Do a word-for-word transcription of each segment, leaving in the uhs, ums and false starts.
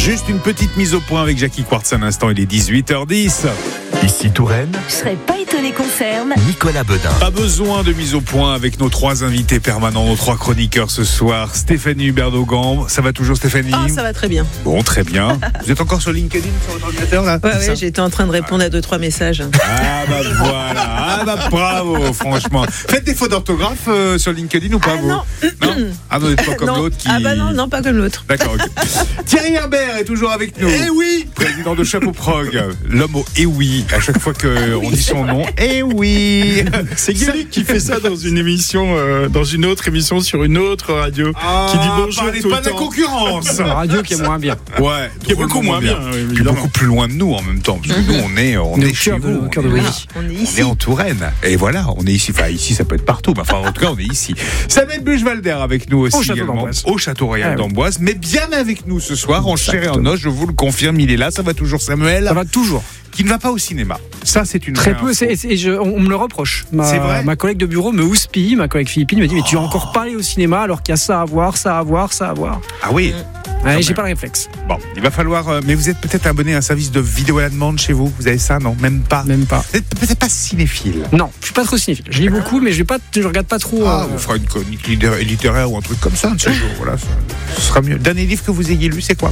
Juste une petite mise au point avec Jackie Quartz un instant, il est dix-huit heures dix. Ici Touraine, Je serais pas étonné qu'on ferme. Nicolas Bedin. Pas besoin de mise au point avec nos trois invités permanents, nos trois chroniqueurs ce soir. Stéphanie Hubert-Dogan, ça va toujours Stéphanie? Ah, ça va très bien. Bon, très bien. Vous êtes encore sur LinkedIn, sur votre ordinateur là? Ouais, C'est ça ouais, j'étais en train de répondre à deux, trois messages. Ah bah voilà, ah bah bravo, franchement. Faites des fautes d'orthographe euh, sur LinkedIn ou pas Ah vous? non. Non. Ah vous n'êtes pas comme Non. l'autre qui... Ah bah non, non, pas comme l'autre. D'accord, ok. Thierry Herbert est toujours avec nous. Eh oui, Président de Chapeau Prog, l'homme au eh oui, à chaque fois qu'on dit son nom, eh oui. C'est Guélic qui fait ça dans une émission, euh, dans une autre émission sur une autre radio, Ah, qui dit bonjour parlez tout pas le de la temps. concurrence. La radio qui est moins bien. Ouais, Qui est beaucoup moins bien, Qui est évidemment. beaucoup plus loin de nous en même temps. Parce que nous, on est, on On est est au chez cœur de- vous. au cœur on de est- oui. On est On ici. est en Touraine. Et voilà, on est ici. Enfin, ici, ça peut être partout. Mais enfin, en tout cas, on est ici. Samuel Buchwalder avec nous aussi Au Château également. d'Amboise. Au Château Royal Ah oui. d'Amboise. Mais bien avec nous ce soir, en chair et en os. Je vous le confirme, il est là. Ça va toujours, Samuel. Ça va toujours. Qui ne va pas au cinéma. Ça, c'est une Très vraie peu. info. c'est- c'est- je- on, on me le reproche. Ma, C'est vrai ma collègue de bureau me houspille, ma collègue philippine me dit mais tu as encore parlé au cinéma alors qu'il y a ça à voir, ça à voir, ça à voir. Ah oui. Ouais, Quand j'ai même. pas le réflexe. Bon, il va falloir. euh, mais vous êtes peut-être abonné à un service de vidéo à la demande chez vous. Vous avez ça, non? Même pas. Même pas. Vous êtes peut-être pas cinéphile. Non, je suis pas trop cinéphile. Je lis beaucoup, mais je vais pas, je regarde pas trop. Ah, euh, on fera une chronique littéraire, littéraire ou un truc comme ça un de ces jours. Voilà, ça, ce sera mieux. Dernier livre que vous ayez lu, c'est quoi?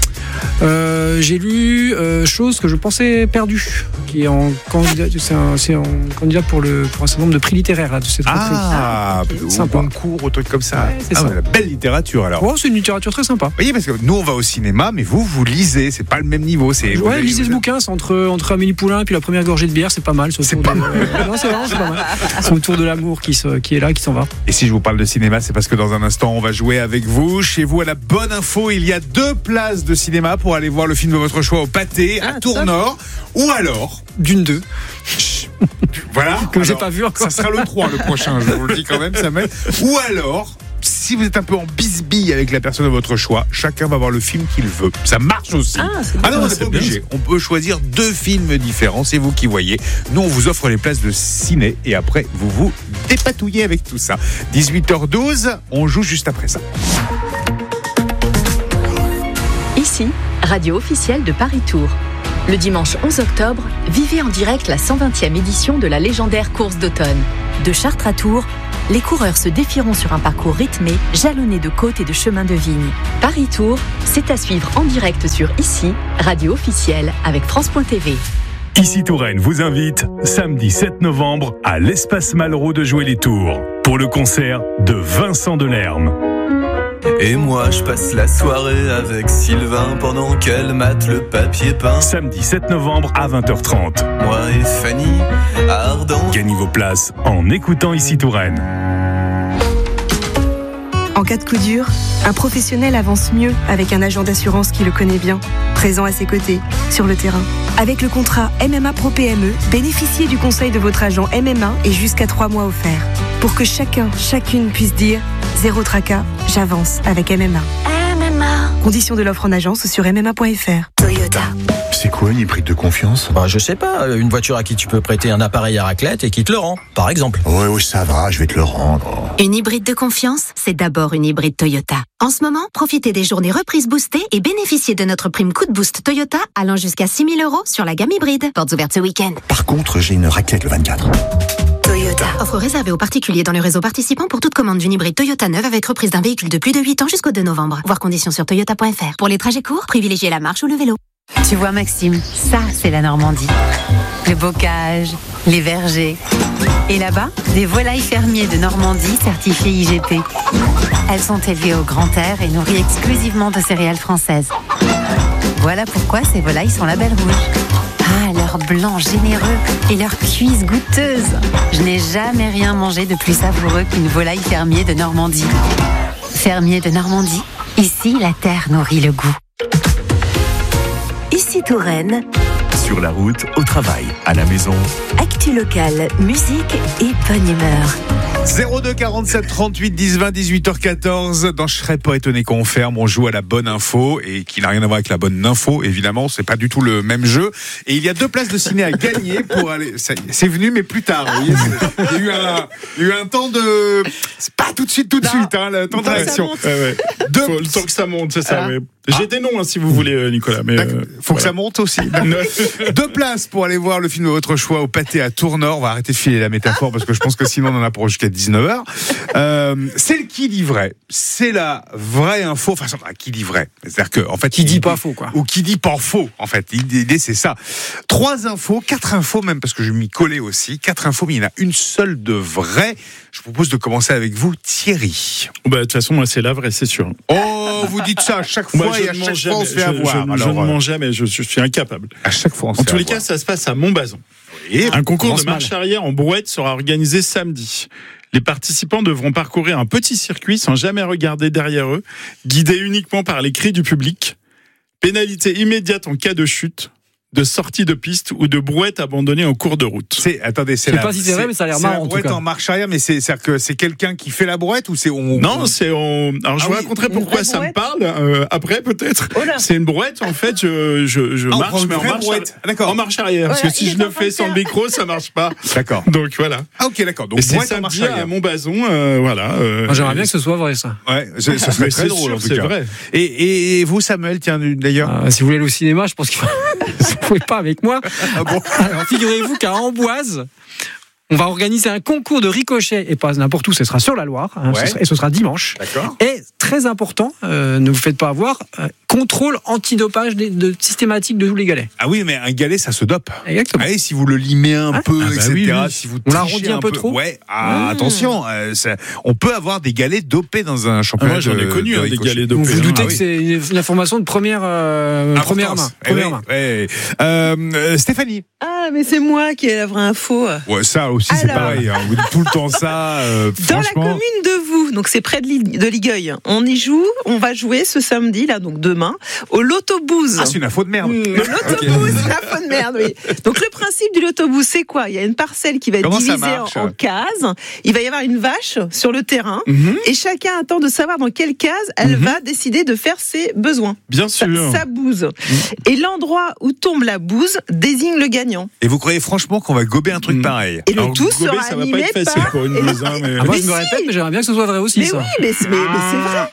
Euh, j'ai lu euh, chose que je pensais perdue, qui est en candidat, c'est un, c'est en candidat pour le pour un certain nombre de prix littéraires là, de cette rentrée. Ah, ok. au Sympa. concours, au truc comme ça. Ouais, c'est ah, ça. ouais, la belle littérature alors. Oh, c'est une littérature très sympa. Vous voyez, parce que nous on va au cinéma, mais vous, vous lisez, c'est pas le même niveau. C'est, vous Ouais, avez- lisez ce vous- bouquin, c'est entre entre Amélie Poulain et puis la première gorgée de bière, c'est pas mal. C'est C'est autour pas de, euh, non, c'est vraiment c'est pas mal. C'est autour de l'amour qui se, qui est là, qui s'en va. Et si je vous parle de cinéma, c'est parce que dans un instant, on va jouer avec vous. Chez vous, à la bonne info, il y a deux places de cinéma pour aller voir le film de votre choix au Pâté, à Ah, Tournord. Ou alors, D'une deux. voilà. Comme j'ai alors, pas vu encore. Ça sera le trois, le prochain, je vous le dis quand même, ça m'aide. Ou alors, si vous êtes un peu en bisbille avec la personne de votre choix, chacun va voir le film qu'il veut. Ça marche aussi. Ah, c'est Ah non, on n'est c'est pas bien, obligé. On peut choisir deux films différents, c'est vous qui voyez. Nous, on vous offre les places de ciné et après, vous vous dépatouillez avec tout ça. dix-huit heures douze, on joue juste après ça. Ici, radio officielle de Paris Tour. Le dimanche onze octobre, vivez en direct la cent vingtième édition de la légendaire course d'automne. De Chartres à Tours, les coureurs se défieront sur un parcours rythmé, jalonné de côtes et de chemins de vigne. Paris Tour, c'est à suivre en direct sur Ici, radio officielle avec France point T V. Ici Touraine vous invite samedi sept novembre à l'Espace Malraux de Jouer les Tours pour le concert de Vincent Delerme. Et moi je passe la soirée avec Sylvain pendant qu'elle mate le papier peint. Samedi sept novembre à vingt heures trente. Moi et Fanny, ardent. Gagnez vos places en écoutant Ici Touraine. En cas de coup dur, un professionnel avance mieux avec un agent d'assurance qui le connaît bien, présent à ses côtés, sur le terrain. Avec le contrat M M A Pro P M E, bénéficiez du conseil de votre agent M M A et jusqu'à trois mois offerts. Pour que chacun, chacune puisse dire « Zéro tracas, j'avance avec M M A ». M M A. Conditions de l'offre en agence sur m m a point f r. Toyota. C'est quoi une hybride de confiance? Bah, je sais pas, une voiture à qui tu peux prêter un appareil à raclette et qui te le rend, par exemple. Ouais, ouais, ça va, je vais te le rendre. Une hybride de confiance, c'est d'abord une hybride Toyota. En ce moment, profitez des journées reprises boostées et bénéficiez de notre prime coup de boost Toyota allant jusqu'à six mille euros sur la gamme hybride. Portes ouvertes ce week-end. Par contre, j'ai une raclette le vingt-quatre. Toyota. Offre réservée aux particuliers dans le réseau participant pour toute commande d'une hybride Toyota neuve avec reprise d'un véhicule de plus de huit ans jusqu'au deux novembre. Voir conditions sur toyota point f r. Pour les trajets courts, privilégiez la marche ou le vélo. Tu vois Maxime, ça c'est la Normandie. Le bocage, les vergers. Et là-bas, des volailles fermiers de Normandie certifiées I G P. Elles sont élevées au grand air et nourries exclusivement de céréales françaises. Voilà pourquoi ces volailles sont label rouge. Ah, leur blanc généreux et leur cuisse goûteuse. Je n'ai jamais rien mangé de plus savoureux qu'une volaille fermier de Normandie. Fermier de Normandie, ici la terre nourrit le goût. Ici Touraine, Sur la route, au travail, à la maison. actu locale, musique et bonne humeur. zéro deux quarante-sept trente-huit dix vingt dix-huit heures quatorze. Dans Je serais pas étonné qu'on ferme, on joue à la bonne info et qui n'a rien à voir avec la bonne info. Évidemment, c'est pas du tout le même jeu. Et il y a deux places de ciné à gagner pour aller. C'est, c'est venu, mais plus tard. Vous voyez, c'est- il y a eu un, il y a eu un temps de. C'est pas tout de suite, tout de Non. suite, hein, le temps de Faut que ça réaction. monte. Ouais, ouais. Deux- Faut le temps que ça monte, c'est ça. Ah. Mais J'ai des noms hein, si vous voulez, Nicolas. Mais euh, faut voilà. que ça monte aussi. Deux places pour aller voir le film de votre choix au Pâté à Tournord. On va arrêter de filer la métaphore parce que je pense que sinon on en a pour jusqu'à dix-neuf heures. Euh, c'est le qui dit vrai. C'est la vraie info. Enfin, qui dit vrai. C'est-à-dire que, en fait, qui dit pas faux, quoi. Ou qui dit pas faux, en fait. L'idée, c'est ça. Trois infos, quatre infos même, parce que je m'y collais aussi. Quatre infos, mais il y en a une seule de vraie. Je vous propose de commencer avec vous, Thierry. Bah, de toute façon, moi, c'est la vraie, c'est sûr. Oh, vous dites ça à chaque fois moi, et à chaque jamais, fois on se fait je, avoir. Je, Alors, je ne mens jamais, je, je suis incapable. À chaque fois on se En fait tous les avoir. cas, ça se passe à Montbazon. Et un concours de mal. marche arrière en brouette sera organisé samedi. Les participants devront parcourir un petit circuit sans jamais regarder derrière eux, guidés uniquement par les cris du public. Pénalité immédiate en cas de chute, de sortie de piste ou de brouette abandonnée en cours de route. C'est, attendez, c'est Je sais la, pas si c'est vrai, mais ça a l'air c'est marrant, la en tout brouette cas. en marche arrière, mais c'est, c'est-à-dire que c'est quelqu'un qui fait la brouette ou c'est on. Non, c'est on. Alors je Ah vous oui, raconterai une pourquoi vraie ça me brouette parle euh, après peut-être. Oh là. C'est une brouette en fait. Je je, je Ah, on marche prend une mais en vraie marche brouette. Ah, d'accord. en marche arrière parce Voilà, que si il je est le en train fais de sans le faire. micro ça marche pas. D'accord. Donc voilà. Ah ok, d'accord. Donc Et c'est brouette en marche samedi à arrière. Montbazon, euh, voilà. euh, Moi, j'aimerais bien que ce soit vrai, ça. Ouais, ce, ce serait mais très c'est drôle sûr, en tout c'est cas. vrai. Et, et, et vous, Samuel, tiens d'ailleurs. Euh, si vous voulez aller au cinéma, je pense qu'il faut. Vous pouvez pas avec moi. Ah bon. Alors, figurez-vous qu'à Amboise, on va organiser un concours de ricochet, et pas n'importe où, ce sera sur la Loire, hein, Ouais. ce sera- et ce sera dimanche. D'accord. Et très important, euh, ne vous faites pas avoir, euh, contrôle antidopage de, de, systématique de tous les galets. Ah oui, mais un galet, ça se dope. Exactement. Ah, et si vous le limez un Ah, peu, ah bah et cetera. oui, oui. Si vous On trichez l'arrondit un peu trop. Ouais. Ah, Mmh. attention, euh, ça- on peut avoir des galets dopés dans un Ah, championnat. moi j'en ai de- connu de hein, des ricochet. galets de Donc vous paix, doutez hein. que c'est une, une information de première, euh, première main. Importance. Eh Première oui, main. ouais. Euh, euh, Stéphanie. Ah, mais c'est moi qui ai la vraie info. Ouais, ça aussi, c'est Alors. pareil. Hein. Vous dites tout le temps ça. euh, Dans la franchement. commune de Vous, donc c'est près de, Li- de Ligueuil, on y joue, on va jouer ce samedi, là, donc demain, au Loto-Booze. Ah, c'est une info de merde. Le Loto-Booze, c'est la faute de merde, oui. Donc le principe du Loto-Booze, c'est quoi? Il y a une parcelle qui va être Comment ça divisée en, marche en cases. Il va y avoir une vache sur le terrain. Mhm. Et chacun attend de savoir dans quelle case elle va décider de faire ses besoins. Bien Sa, sûr. sa bouse. Et l'endroit où tombe la bouse désigne le gagnant. Et vous croyez franchement qu'on va gober un truc Mm. pareil? Et le Alors, tout gober, sera ça va animé pas être facile par... pour une blouse, hein, mais... Ah, moi, Mais je me si. répète, mais j'aimerais bien que ce soit vrai aussi, Mais ça. oui, mais, c'est- mais- mais c'est vrai.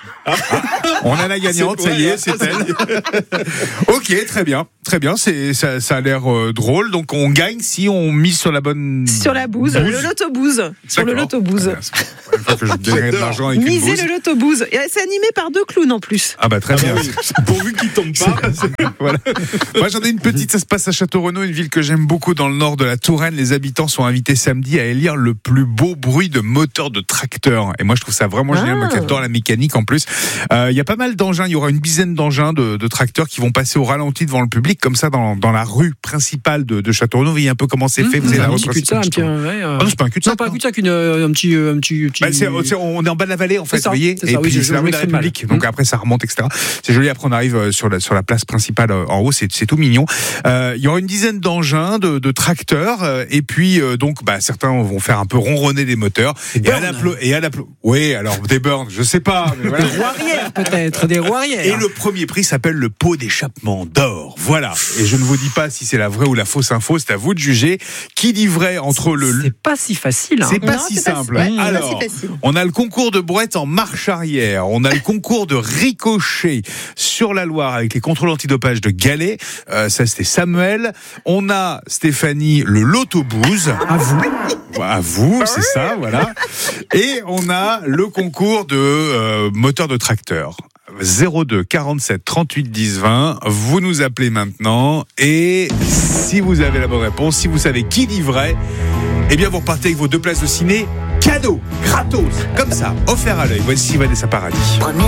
On a la gagnante, ça y est, c'est elle. Ok, très bien, très bien. C'est ça, ça a l'air euh, drôle. Donc on gagne si on mise sur la bonne. Sur la bouse, Bouse. le Loto-Booze. Sur le D'accord. Loto-Booze. Ah, c'est la première fois que je gagnerai de l'argent avec une Misez bouse. le Loto-Booze. Et c'est animé par deux clowns en plus. Ah bah très Ah bien. bah oui, pourvu qu'il tombe pas. Voilà. Moi j'en ai une petite, ça se passe à Château-Renaud, une ville que j'aime beaucoup dans le nord de la Touraine. Les habitants sont invités samedi à élire le plus beau bruit de moteur de tracteur. Et moi je trouve ça vraiment génial, moi qui adore la mécanique en plus. Euh, Il y a pas mal d'engins, il y aura une dizaine d'engins de, de tracteurs qui vont passer au ralenti devant le public, comme ça dans, dans la rue principale de, de Château-Renaud. Vous voyez un peu comment c'est fait, vous avez la un petit retranscription cul-de-sac, un de petit. Château-Renaud. Ouais, euh, Ah non, c'est pas un cul-de-sac. non, pas un non. cul-de-sac, une, euh, un petit, un petit, petit... Bah, c'est- c'est- on est en bas de la vallée en fait, C'est ça, vous voyez, c'est et ça, oui, puis je- c'est je la rue de le la mettrai mal. République, donc après ça remonte, et cetera. C'est joli. Après on arrive euh, sur la sur la place principale euh, en haut, c'est c'est tout mignon. Euh, Il y aura une dizaine d'engins, de, de tracteurs, euh, et puis euh, donc bah certains vont faire un peu ronronner des moteurs et à l'applo et à l'applo. Oui, alors des burns, je sais pas. Mais voilà. Des roues arrière, peut-être, des roues arrière. Et le premier prix s'appelle le pot d'échappement d'or. Voilà. Et je ne vous dis pas si c'est la vraie ou la fausse info, c'est à vous de juger. Qui dit vrai entre le... C'est pas si facile. Hein. C'est pas Non, si c'est pas simple. si- ouais, c'est pas Alors, si facile. on a le concours de brouette en marche arrière. On a le concours de ricochet sur la Loire avec les contrôles antidopage de Galais. Euh, ça, c'était Samuel. On a, Stéphanie, le Loto-Booze. À vous. À vous, c'est ça, voilà. Et on a le concours de euh, moteur de tracteur. zéro deux quarante-sept trente-huit dix vingt. Vous nous appelez maintenant. Et si vous avez la bonne réponse, si vous savez qui dit vrai, eh bien vous repartez avec vos deux places de ciné cadeau, gratos, comme ça, offert à l'œil. Voici Vanessa Paradis. Première